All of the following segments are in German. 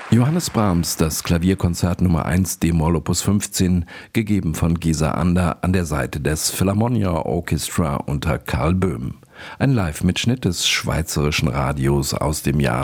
Johannes Brahms, das Klavierkonzert Nummer 1 d-Moll Opus 15, gegeben von Gesa Ander an der Seite des Philharmonia Orchestra unter Karl Böhm. Ein Live-Mitschnitt des Schweizerischen Radios aus dem Jahr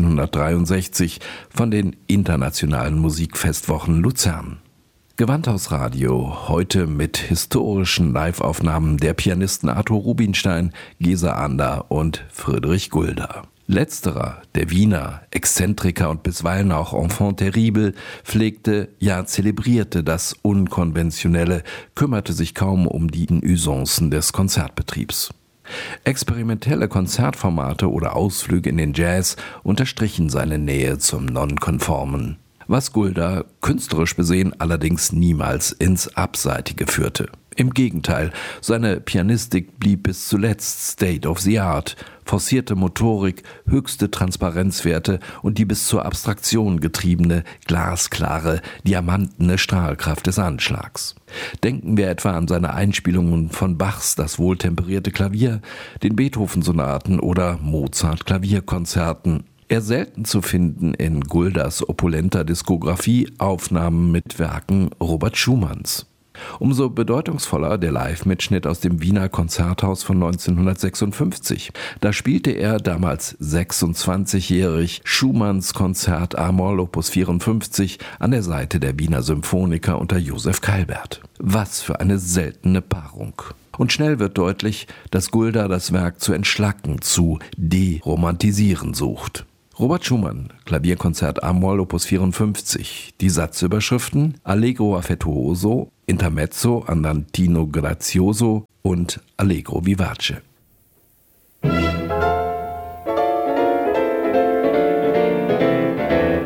1963 von den Internationalen Musikfestwochen Luzern. Gewandhausradio, heute mit historischen Live-Aufnahmen der Pianisten Arthur Rubinstein, Gesa Ander und Friedrich Gulda. Letzterer, der Wiener, Exzentriker und bisweilen auch Enfant terrible, pflegte, ja zelebrierte das Unkonventionelle, kümmerte sich kaum um die Usancen des Konzertbetriebs. Experimentelle Konzertformate oder Ausflüge in den Jazz unterstrichen seine Nähe zum Nonkonformen, was Gulda künstlerisch besehen allerdings niemals ins Abseitige führte. Im Gegenteil, seine Pianistik blieb bis zuletzt State of the Art, forcierte Motorik, höchste Transparenzwerte und die bis zur Abstraktion getriebene, glasklare, diamantene Strahlkraft des Anschlags. Denken wir etwa an seine Einspielungen von Bachs Das wohltemperierte Klavier, den Beethoven-Sonaten oder Mozart-Klavierkonzerten. Eher selten zu finden in Guldas opulenter Diskografie Aufnahmen mit Werken Robert Schumanns. Umso bedeutungsvoller der Live-Mitschnitt aus dem Wiener Konzerthaus von 1956. Da spielte er, damals 26-jährig, Schumanns Konzert a-Moll Opus 54 an der Seite der Wiener Symphoniker unter Josef Calbert. Was für eine seltene Paarung. Und schnell wird deutlich, dass Gulda das Werk zu entschlacken, zu deromantisieren sucht. Robert Schumann, Klavierkonzert a-Moll Opus 54. Die Satzüberschriften Allegro affettuoso, Intermezzo andantino grazioso und Allegro vivace.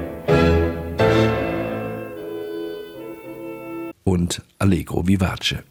Und Allegro vivace.